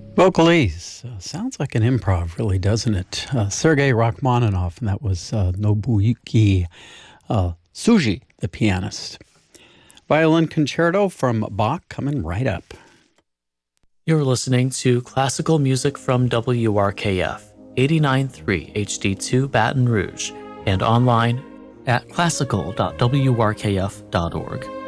Vocalese. Sounds like an improv, really, doesn't it? Sergei Rachmaninoff, and that was Nobuyuki Tsuji, the pianist. Violin concerto from Bach coming right up. You're listening to classical music from WRKF, 89.3 HD2 Baton Rouge, and online at classical.wrkf.org.